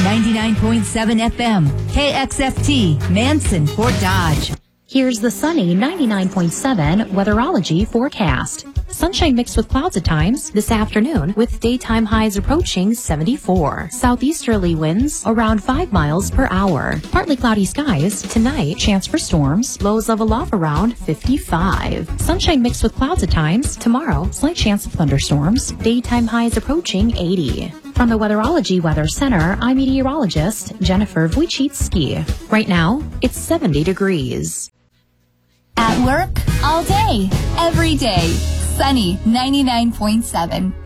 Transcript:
99.7 FM, KXFT, Manson, Fort Dodge. Here's the sunny 99.7 weatherology forecast. Sunshine mixed with clouds at times this afternoon with daytime highs approaching 74. Southeasterly winds around 5 miles per hour. Partly cloudy skies tonight, chance for storms. Lows level off around 55. Sunshine mixed with clouds at times tomorrow, slight chance of thunderstorms. Daytime highs approaching 80. From the Weatherology Weather Center, I'm meteorologist Jennifer Wojcicki. Right now, it's 70 degrees. At work, all day, every day. Sunny 99.7.